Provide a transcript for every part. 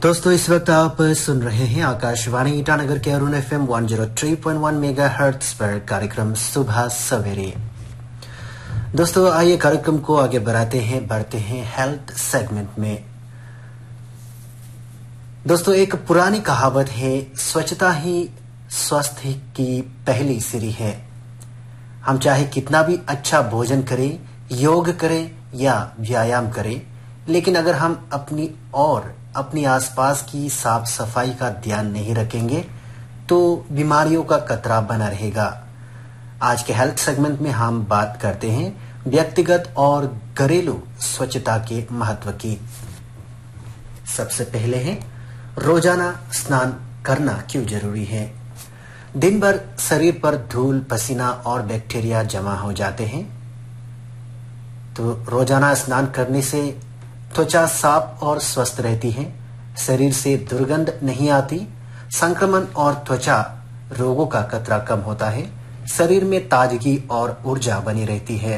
दोस्तों इस वक्त आप सुन रहे हैं आकाशवाणी ईटानगर के अरुण FM 103.1 मेगाहर्ट्ज पर कार्यक्रम सुबह सवेरे। दोस्तों आइए कार्यक्रम को आगे बढ़ते हैं हेल्थ सेगमेंट में। दोस्तों एक पुरानी कहावत है, स्वच्छता ही स्वास्थ्य की पहली सीढ़ी है। हम चाहे कितना भी अच्छा भोजन करें, योग करें या व्यायाम करें, लेकिन अगर हम अपनी आसपास की साफ सफाई का ध्यान नहीं रखेंगे तो बीमारियों का खतरा बना रहेगा। आज के हेल्थ सेगमेंट में हम बात करते हैं व्यक्तिगत और घरेलू स्वच्छता के महत्व की। सबसे पहले है रोजाना स्नान करना क्यों जरूरी है। दिन भर शरीर पर धूल, पसीना और बैक्टीरिया जमा हो जाते हैं, तो रोजाना स्नान करने से त्वचा साफ और स्वस्थ रहती है, शरीर से दुर्गंध नहीं आती, संक्रमण और त्वचा रोगों का खतरा कम होता है, शरीर में ताजगी और ऊर्जा बनी रहती है।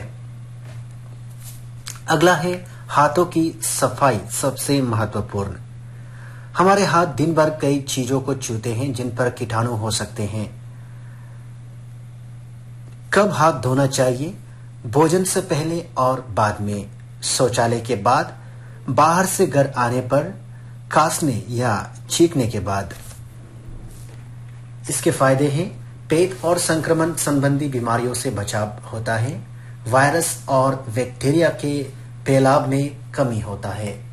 अगला है हाथों की सफाई सबसे महत्वपूर्ण। हमारे हाथ दिन भर कई चीजों को छूते हैं जिन पर कीटाणु हो सकते हैं। कब हाथ धोना चाहिए? भोजन से पहले और बाद में, शौचालय के बाद, बाहर से घर आने पर, खांसने या छींकने के बाद। इसके फायदे हैं पेट और संक्रमण संबंधी बीमारियों से बचाव होता है, वायरस और बैक्टीरिया के फैलाव में कमी होता है।